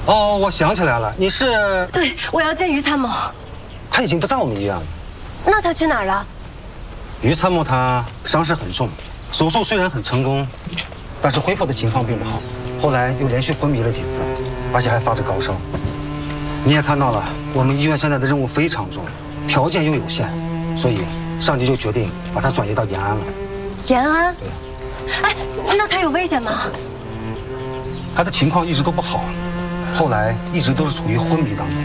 哦，我想起来了，你是？ 对，我要见于参谋。 他已经不在我们医院了。 那他去哪儿了？ 于参谋他伤势很重，手术虽然很成功，但是恢复的情况并不好。后来又连续昏迷了几次，而且还发着高烧。你也看到了，我们医院现在的任务非常重，条件又有限，所以上级就决定把他转移到延安了。 延安？ 对。 哎，那他有危险吗？ 他的情况一直都不好，后来一直都是处于昏迷当中。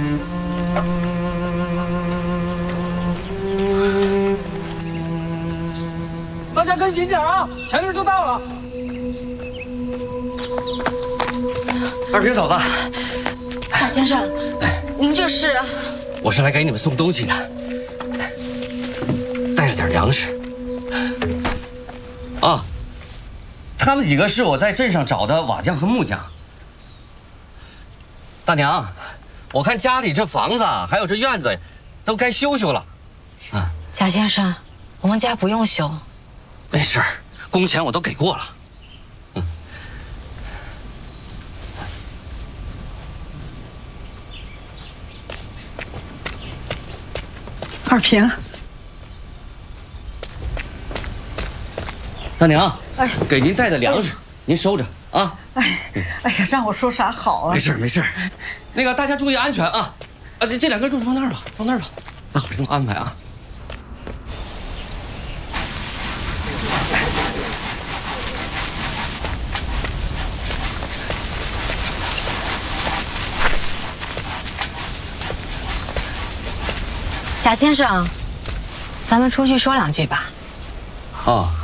大家跟紧点啊，前面就到了。 二平嫂子， 贾先生，您这是？ 我是来给你们送东西的，带了点粮食。啊，他们几个是我在镇上找的瓦匠和木匠。大娘，我看家里这房子还有这院子，都该修修了。啊， 贾先生，我们家不用修。 没事儿，工钱我都给过了。 二平， 大娘，哎，给您带的粮食，您收着啊。 哎呀，让我说啥好啊？ 没事没事，那个大家注意安全啊！这两根柱子放那儿吧，放那儿吧，大伙儿听我安排啊。 贾先生，咱们出去说两句吧。 啊。